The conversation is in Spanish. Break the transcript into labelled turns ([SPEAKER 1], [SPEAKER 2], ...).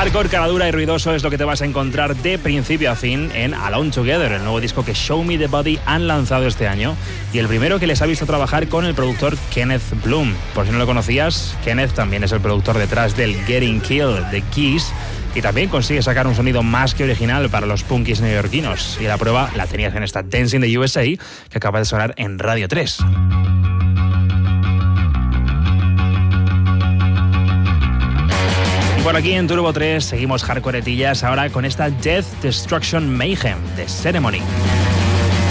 [SPEAKER 1] Hardcore, cara dura y ruidoso es lo que te vas a encontrar de principio a fin en Alone Together, el nuevo disco que Show Me The Body han lanzado este año y el primero que les ha visto trabajar con el productor Kenneth Bloom. Por si no lo conocías, Kenneth también es el productor detrás del Getting Killed de Kiss y también consigue sacar un sonido más que original para los punkis neoyorquinos. Y la prueba la tenías en esta Dancing the USA que acaba de sonar en Radio 3. Por aquí en Turbo 3 seguimos hardcoretillas ahora con esta Death, Destruction, Mayhem de Ceremony.